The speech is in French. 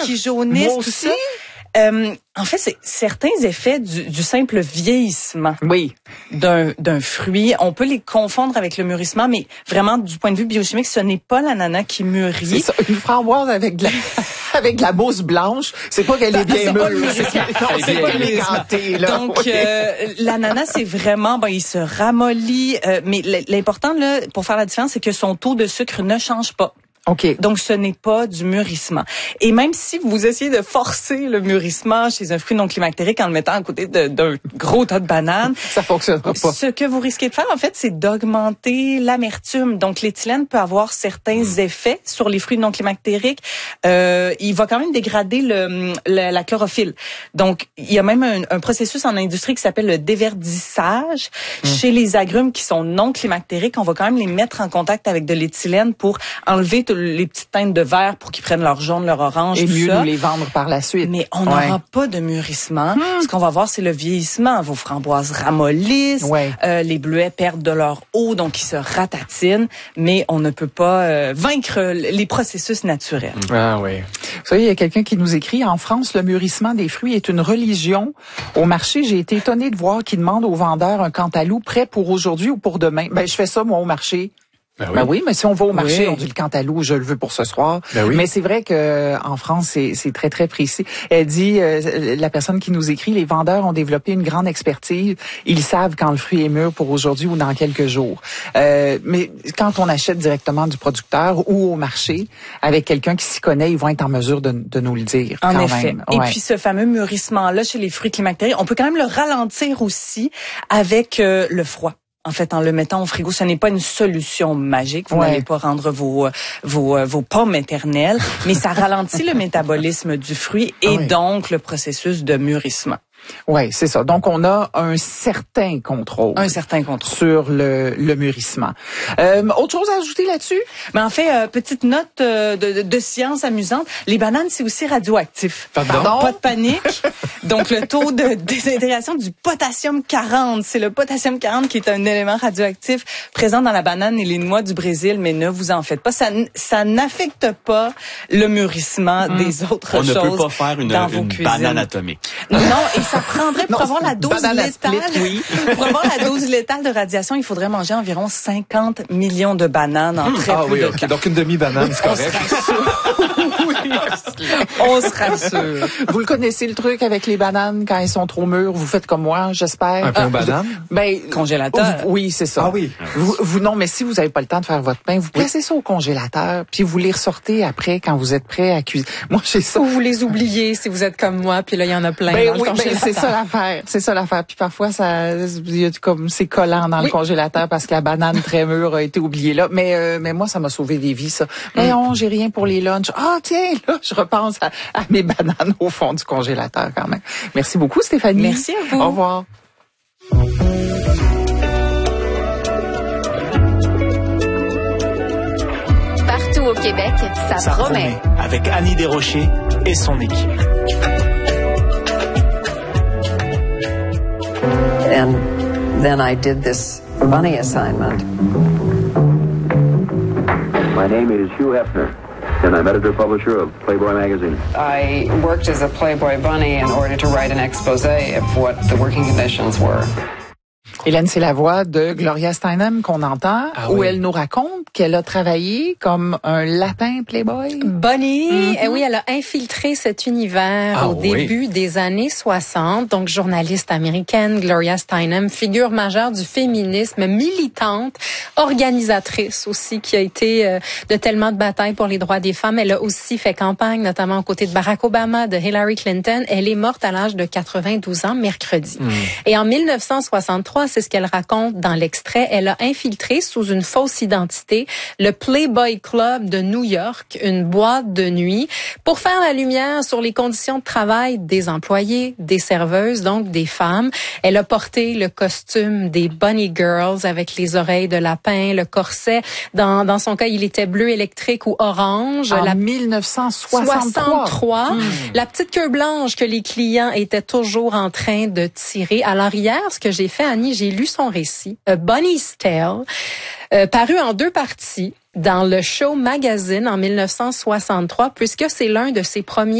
qui jaunissent, Moi tout aussi. ça. En fait, c'est certains effets du simple vieillissement Oui. d'un fruit. On peut les confondre avec le mûrissement, mais vraiment, du point de vue biochimique, ce n'est pas l'ananas qui C'est mûrit. ça, une framboise avec de la, avec de la mousse blanche, c'est pas qu'elle est bien C'est pas le mûre. mûrissement. Non, C'est c'est pas pas le mûrissement. gantée, là. Donc, Oui. l'ananas, c'est vraiment, il se ramollit. Mais l'important, là, pour faire la différence, c'est que son taux de sucre ne change pas. OK. Donc, ce n'est pas du mûrissement. Et même si vous essayez de forcer le mûrissement chez un fruit non climactérique en le mettant à côté d'un gros tas de bananes, Ça fonctionnera pas. ce que vous risquez de faire, en fait, c'est d'augmenter l'amertume. Donc, l'éthylène peut avoir certains effets sur les fruits non climactériques. Il va quand même dégrader la chlorophylle. Donc, il y a même un processus en industrie qui s'appelle le déverdissage. Chez les agrumes qui sont non climactériques, on va quand même les mettre en contact avec de l'éthylène pour enlever les petites teintes de vert pour qu'ils prennent leur jaune, leur orange, Et tout mieux ça. nous les vendre par la suite. Mais on n'aura pas de mûrissement. Ce qu'on va voir, c'est le vieillissement. Vos framboises ramollissent, Ouais. les bleuets perdent de leur eau, donc ils se ratatinent, mais on ne peut pas vaincre les processus naturels. Ah oui. Vous savez, il y a quelqu'un qui nous écrit, en France, le mûrissement des fruits est une religion. Au marché, j'ai été étonnée de voir qu'ils demandent aux vendeurs un cantaloupe prêt pour aujourd'hui ou pour demain. Ben, je fais ça, moi, au marché. Ben oui, mais si on va au marché, on dit le cantaloupe, je le veux pour ce soir. Ben oui. Mais c'est vrai que en France, c'est très, très précis. Elle dit, la personne qui nous écrit, les vendeurs ont développé une grande expertise. Ils savent quand le fruit est mûr pour aujourd'hui ou dans quelques jours. Mais quand on achète directement du producteur ou au marché, avec quelqu'un qui s'y connaît, ils vont être en mesure de nous le dire. En quand effet. même. Et Ouais. puis ce fameux mûrissement-là chez les fruits climactériques, on peut quand même le ralentir aussi avec le froid. En fait, en le mettant au frigo, ce n'est pas une solution magique. Vous n'allez pas rendre vos pommes éternelles, mais ça ralentit le métabolisme du fruit et donc le processus de mûrissement. Oui, c'est ça. Donc, on a un certain contrôle. Un certain contrôle. Sur le mûrissement. Autre chose à ajouter là-dessus? Mais en fait, petite note de science amusante, les bananes, c'est aussi radioactif. Pardon? Pas de panique. Donc, le taux de désintégration du potassium 40, c'est le potassium 40 qui est un élément radioactif présent dans la banane et les noix du Brésil, mais ne vous en faites pas. Ça n'affecte pas le mûrissement des autres On choses ne peut pas faire une cuisines. banane atomique. Non, et ça prendrait pour avoir la dose banane létale. split, oui. Pour avoir la dose létale de radiation, il faudrait manger environ 50 millions de bananes en très peu de temps. Donc une demi-banane, c'est On se correct. rassure. On se rassure. Vous le connaissez, le truc avec les bananes, quand elles sont trop mûres, vous faites comme moi, j'espère. Un pain aux bananes? Ben, Congélateur. Oui, c'est ça. Ah oui. Vous non, mais si vous n'avez pas le temps de faire votre pain, vous placez ça au congélateur, puis vous les ressortez après quand vous êtes prêt à cuisiner. Moi, j'ai ça. Ou vous les oubliez si vous êtes comme moi, puis là, il y en a plein dans le congélateur. c'est ça l'affaire. C'est ça l'affaire. Puis parfois, il y a comme c'est collant dans le congélateur parce que la banane très mûre a été oubliée là. Mais moi, ça m'a sauvé des vies, ça. Mais non, j'ai rien pour les lunchs. Ah, tiens, là, je repense à mes bananes au fond du congélateur quand même. Merci beaucoup, Stéphanie. Merci à vous. Au revoir. Partout au Québec, ça promet. Avec Annie Desrochers et son équipe. And then I did this bunny assignment. My name is Hugh Hefner, and I'm editor-publisher of Playboy magazine. I worked as a Playboy bunny in order to write an expose of what the working conditions were. Hélène, c'est la voix de Gloria Steinem qu'on entend, où oui. elle nous raconte qu'elle a travaillé comme un lapin Playboy. Bonnie, oui, elle a infiltré cet univers au oui. début des années 60. Donc, journaliste américaine, Gloria Steinem, figure majeure du féminisme, militante, organisatrice aussi, qui a été de tellement de batailles pour les droits des femmes. Elle a aussi fait campagne, notamment aux côtés de Barack Obama, de Hillary Clinton. Elle est morte à l'âge de 92 ans, mercredi. Et en 1963, c'est ce qu'elle raconte dans l'extrait, elle a infiltré sous une fausse identité le Playboy Club de New York, une boîte de nuit, pour faire la lumière sur les conditions de travail des employés, des serveuses, donc des femmes. Elle a porté le costume des Bunny Girls avec les oreilles de lapin, le corset. Dans son cas, il était bleu électrique ou orange. En 1963. La petite queue blanche que les clients étaient toujours en train de tirer. Alors hier, ce que j'ai fait, Annie, j'ai lu son récit, A Bunny's Tale, paru en 2 parties dans le Show Magazine en 1963, puisque c'est l'un de ses premiers